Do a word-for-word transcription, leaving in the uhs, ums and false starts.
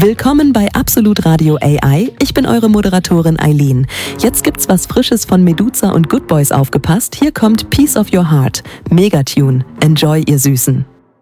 Willkommen bei Absolut Radio A I. Ich bin eure Moderatorin Eileen. Jetzt gibt's was Frisches von Meduza und Good Boys aufgepasst. Hier kommt Piece of Your Heart. Megatune. Enjoy, ihr Süßen.